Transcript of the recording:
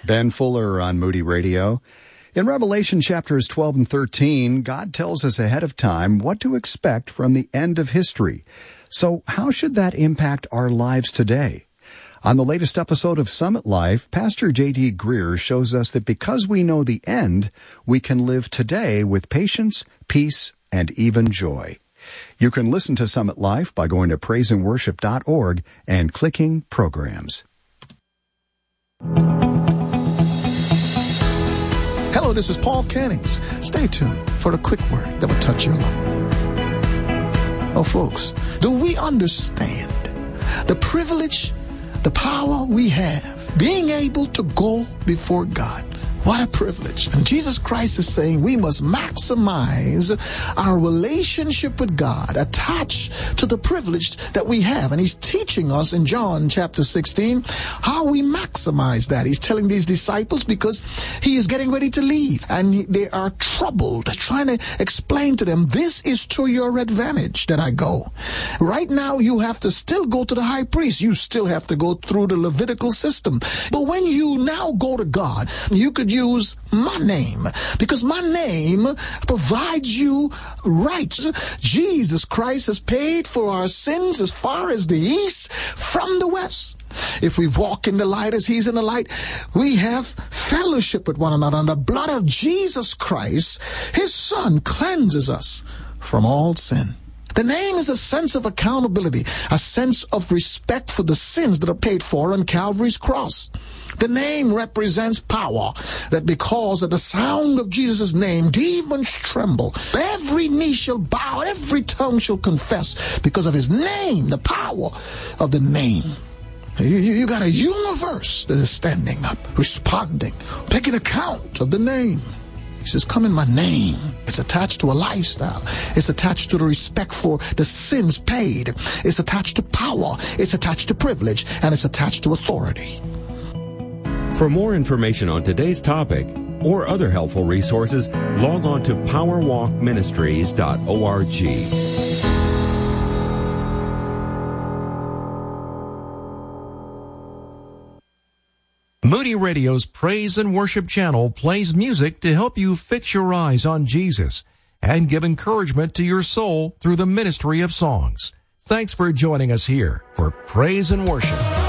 Ben Fuller on Moody Radio. In Revelation chapters 12 and 13, God tells us ahead of time what to expect from the end of history. So how should that impact our lives today? On the latest episode of Summit Life, Pastor J.D. Greer shows us that because we know the end, we can live today with patience, peace, and even joy. You can listen to Summit Life by going to praiseandworship.org and clicking Programs. Hello, this is Paul Cannings. Stay tuned for the quick word that will touch your life. Oh, folks, do we understand the privilege, the power we have, being able to go before God? What a privilege. And Jesus Christ is saying we must maximize our relationship with God, attached to the privilege that we have. And he's teaching us in John chapter 16 how we maximize that. He's telling these disciples because he is getting ready to leave and they are troubled, trying to explain to them, this is to your advantage that I go. Right now, you have to still go to the high priest. You still have to go through the Levitical system. But when you now go to God, you could use my name, because my name provides you rights. Jesus Christ has paid for our sins as far as the east from the west. If we walk in the light as he's in the light, we have fellowship with one another. And the blood of Jesus Christ, his son, cleanses us from all sin. The name is a sense of accountability, a sense of respect for the sins that are paid for on Calvary's cross. The name represents power, that because of the sound of Jesus' name, demons tremble. Every knee shall bow, every tongue shall confess because of his name, the power of the name. You got a universe that is standing up, responding, taking account of the name. He says, come in my name. It's attached to a lifestyle. It's attached to the respect for the sins paid. It's attached to power. It's attached to privilege. And it's attached to authority. For more information on today's topic or other helpful resources, log on to powerwalkministries.org. Moody Radio's Praise and Worship channel plays music to help you fix your eyes on Jesus and give encouragement to your soul through the ministry of songs. Thanks for joining us here for Praise and Worship.